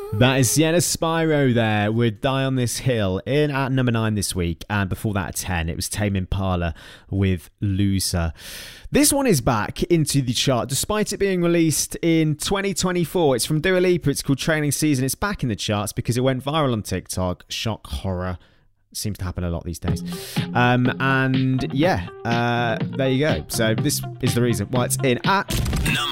That is Sienna Spyro there with Die on This Hill in at number 9 this week. And before that at 10, it was Tame Impala with Loser. This one is back into the chart despite it being released in 2024. It's from Dua Lipa. It's called Training Season. It's back in the charts because it went viral on TikTok. Shock horror. Seems to happen a lot these days. And yeah, there you go. So this is the reason why it's in at